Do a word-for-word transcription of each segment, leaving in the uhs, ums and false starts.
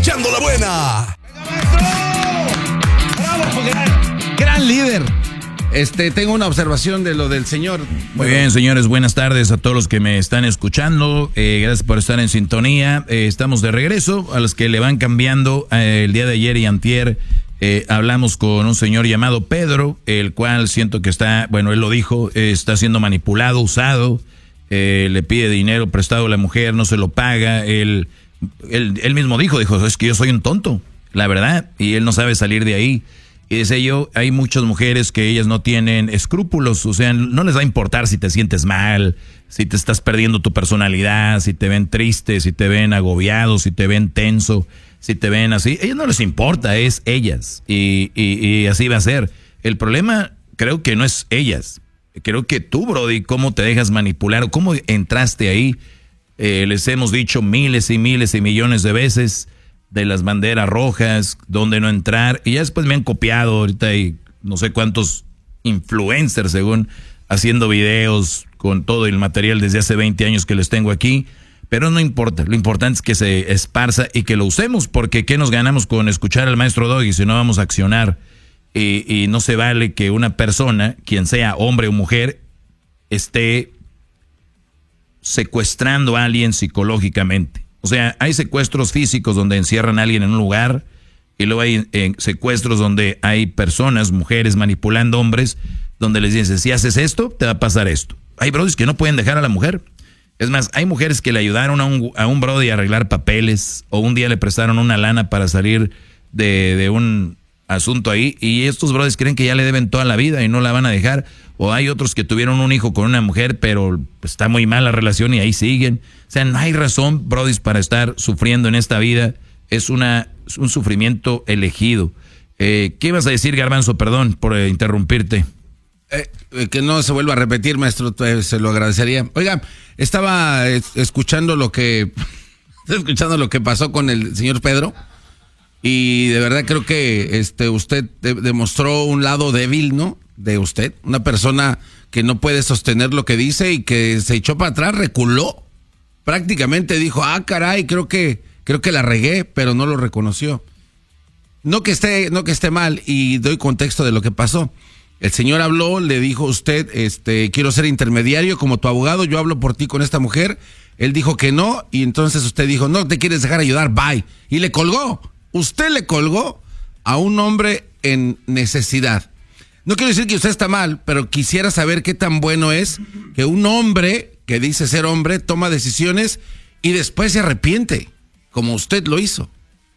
escuchando La Buena. ¡Bravo! Gran, gran líder. Este, tengo una observación de lo del señor. Muy bien, señores, buenas tardes a todos los que me están escuchando. Eh, gracias por estar en sintonía. Eh, estamos de regreso. A los que le van cambiando, eh, el día de ayer y antier eh, hablamos con un señor llamado Pedro, el cual siento que está, bueno, él lo dijo, eh, está siendo manipulado, usado. Eh, le pide dinero prestado a la mujer, no se lo paga. Él, él, él mismo dijo, dijo, es que yo soy un tonto, la verdad, y él no sabe salir de ahí. Y dice yo, hay muchas mujeres que ellas no tienen escrúpulos, o sea, no les va a importar si te sientes mal, si te estás perdiendo tu personalidad, si te ven triste, si te ven agobiado, si te ven tenso, si te ven así. A ellas no les importa, es ellas, y, y, y así va a ser. El problema creo que no es ellas, creo que tú, Brody, cómo te dejas manipular o cómo entraste ahí. Eh, les hemos dicho miles y miles y millones de veces de las banderas rojas, dónde no entrar, y ya después me han copiado, ahorita hay no sé cuántos influencers según haciendo videos con todo el material desde hace veinte años que les tengo aquí, pero no importa, lo importante es que se esparza y que lo usemos, porque ¿qué nos ganamos con escuchar al maestro Doggy si no vamos a accionar? Y, y no se vale que una persona, quien sea hombre o mujer, esté secuestrando a alguien psicológicamente. O sea, hay secuestros físicos donde encierran a alguien en un lugar, y luego hay eh, secuestros donde hay personas, mujeres manipulando hombres, donde les dicen, si haces esto, te va a pasar esto. Hay brodis que no pueden dejar a la mujer. Es más, hay mujeres que le ayudaron a un, a un brody a arreglar papeles, o un día le prestaron una lana para salir de, de un asunto ahí, y estos brodis creen que ya le deben toda la vida y no la van a dejar. O hay otros que tuvieron un hijo con una mujer, pero está muy mal la relación y ahí siguen. O sea, no hay razón, brodis, para estar sufriendo en esta vida. Es una es un sufrimiento elegido. Eh, ¿Qué ibas a decir, Garbanzo? Perdón por eh, interrumpirte. Eh, que no se vuelva a repetir, maestro, eh, se lo agradecería. Oiga, estaba eh, escuchando lo que escuchando lo que pasó con el señor Pedro, y de verdad creo que este usted de, demostró un lado débil, ¿no? De usted, una persona que no puede sostener lo que dice y que se echó para atrás, reculó. Prácticamente dijo, ah, caray, creo que creo que la regué, pero no lo reconoció. No que esté, no que esté mal, y doy contexto de lo que pasó. El señor habló, le dijo a usted, este, quiero ser intermediario como tu abogado, yo hablo por ti con esta mujer. Él dijo que no, y entonces usted dijo, no te quieres dejar ayudar, bye. Y le colgó. Usted le colgó a un hombre en necesidad. No quiero decir que usted está mal, pero quisiera saber qué tan bueno es que un hombre que dice ser hombre toma decisiones y después se arrepiente, como usted lo hizo.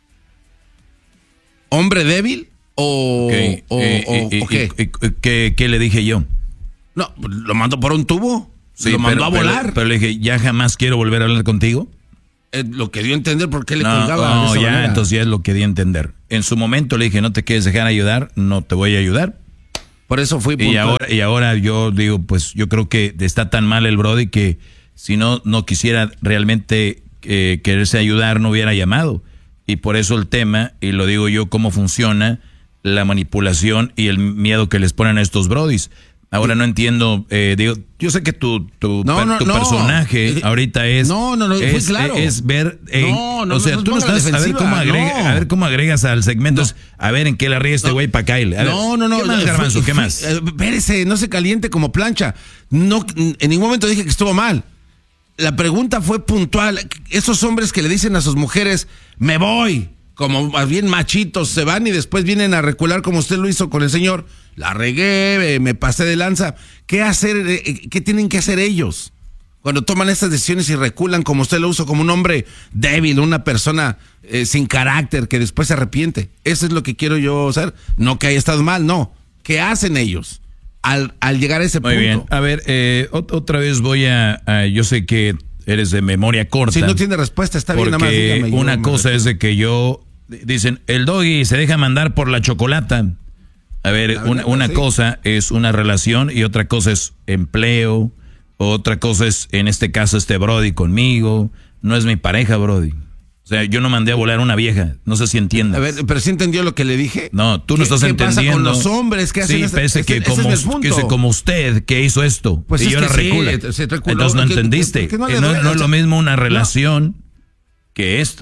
¿Hombre débil o, okay. o, eh, o, eh, o qué? Eh, eh, eh, ¿qué? ¿Qué le dije yo? No, lo mandó por un tubo, sí, lo mandó pero, a volar. Pero, pero le dije, ¿ya jamás quiero volver a hablar contigo? Eh, lo que dio a entender por qué le no, colgaba no, de esa ya, manera. entonces ya es lo que di a entender. En su momento le dije, no te quieres dejar ayudar, no te voy a ayudar. Por eso fui puntual. Y ahora, y ahora yo digo, pues yo creo que está tan mal el brody que si no, no quisiera realmente eh, quererse ayudar, no hubiera llamado. Y por eso el tema, y lo digo yo, cómo funciona la manipulación y el miedo que les ponen a estos brodis. Ahora no entiendo, eh, digo, yo sé que tu, tu, no, no, tu no. personaje ahorita es, no, no, no, es, fue claro. es ver, eh, no, no, o sea, no, tú no estás, a ver cómo agrega, no. a ver cómo agregas al segmento, no. A ver en qué le ríe este güey no. para caerle. No, no, no. ¿Qué más, Garbanzo? ¿Qué más? Espérese, no se caliente como plancha. No, en ningún momento dije que estuvo mal. La pregunta fue puntual. Esos hombres que le dicen a sus mujeres, me voy, como más bien machitos, se van y después vienen a recular como usted lo hizo con el señor. La regué, me pasé de lanza. ¿Qué hacer? ¿Qué tienen que hacer ellos cuando toman estas decisiones y reculan como usted lo hizo, como un hombre débil, una persona eh, sin carácter que después se arrepiente? Eso es lo que quiero yo hacer. No que haya estado mal, no. ¿Qué hacen ellos al, al llegar a ese Muy punto? Muy bien. A ver, eh, otra vez voy a, a... Yo sé que eres de memoria corta. Si no tiene respuesta, está bien, nada más dígame. Porque una yo, cosa es de que yo... Dicen, el Doggy se deja mandar por la chocolata. A ver, verdad, una, una sí. cosa es una relación y otra cosa es empleo, otra cosa es, en este caso, este brody conmigo. No es mi pareja, brody. O sea, yo no mandé a volar a una vieja. No sé si entiendes. A ver, ¿pero sí entendió lo que le dije? No, tú no estás ¿Qué entendiendo. ¿Qué pasa con los hombres que hacen sí, este, pese este, que, ese como, es que se, como usted, que hizo esto. Pues y es yo la que recula. Sí, se reculó. Entonces no ¿Qué, entendiste. ¿qué, qué no, no, no es lo mismo una relación no. que esto.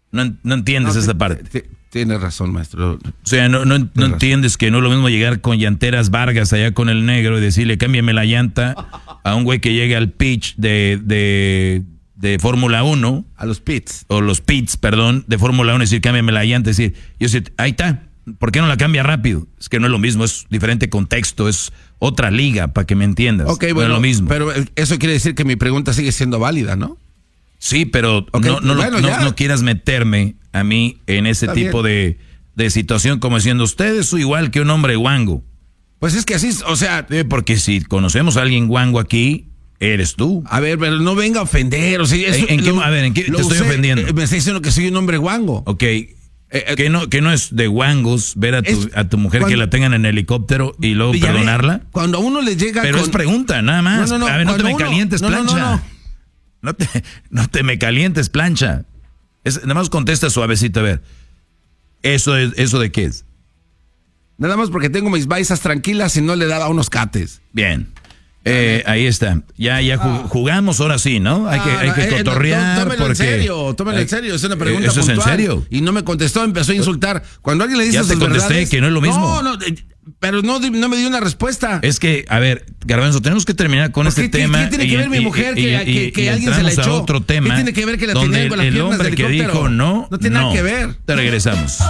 No, no entiendes no, esa te, parte. Te, te, tienes razón, maestro. O sea, no, no, no entiendes que no es lo mismo llegar con llanteras Vargas allá con el negro y decirle, cámbiame la llanta a un güey que llegue al pitch de, de, de Fórmula uno. A los pits. O los pits, perdón, de Fórmula uno, decir, cámbiame la llanta, decir, yo sé, ahí está. ¿Por qué no la cambia rápido? Es que no es lo mismo, es diferente contexto, es otra liga, para que me entiendas. Ok, no bueno, es lo mismo. Pero eso quiere decir que mi pregunta sigue siendo válida, ¿no? Sí, pero okay, no, no, bueno, no, no quieras meterme a mí en ese Está tipo de, de situación como diciendo, ustedes son igual que un hombre guango. Pues es que así, o sea... Eh, porque si conocemos a alguien guango aquí, eres tú. A ver, pero no venga a ofender, o sea... Eso, ¿En, en lo, qué, a ver, ¿en qué te estoy usé, ofendiendo? Me está diciendo que soy un hombre guango. Ok. Eh, que no que no es de guangos ver a tu, es, a tu mujer cuando, que la tengan en helicóptero y luego perdonarla. Ve, cuando a uno le llega pero con... es pregunta, nada más. No, no, no, a ver, no te me uno, calientes, no, plancha. No, no, no. No, te, no te me calientes, plancha. Es, nada más contesta suavecito, a ver. ¿Eso, es, ¿Eso de qué es? Nada más porque tengo mis baisas tranquilas y no le daba unos cates. Bien. Eh, ahí está. Ya, ya jugamos, ahora sí, ¿no? Hay que, hay que cotorrear. Eh, tómelo porque... en serio, tómelo en serio. Es una pregunta ¿Eso puntual. es en serio? Y no me contestó, empezó a insultar. Cuando alguien le dice ya te contesté verdades, que no es lo mismo. No, no, pero no, no me dio una respuesta. Es que, a ver, Garbanzo, tenemos que terminar con este ¿Qué, tema. ¿Qué tiene que ver y, mi mujer y, que, y, que, que y alguien se la echó? A otro tema ¿Qué tiene que ver que la donde tenía con las el piernas hombre del que helicóptero? dijo no, no tiene no. nada que ver. Te regresamos.